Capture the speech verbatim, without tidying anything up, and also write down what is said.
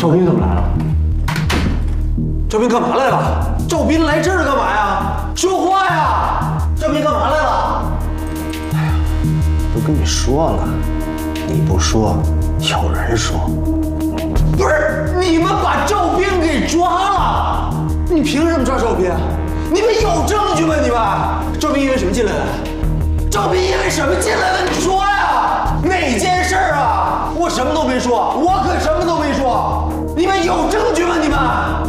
赵斌怎么来了？ 赵斌干嘛来了？赵斌来这儿干嘛呀？说话呀！赵斌干嘛来了？ 哎呀，都跟你说了，你不说，有人说。 不是，你们把赵斌给抓了？你凭什么抓赵斌？你们有证据吗？你们？赵斌因为什么进来的？赵斌因为什么进来的？你说呀！哪件事啊？我什么都没说，我可什么都没说。你们有证据吗？你们？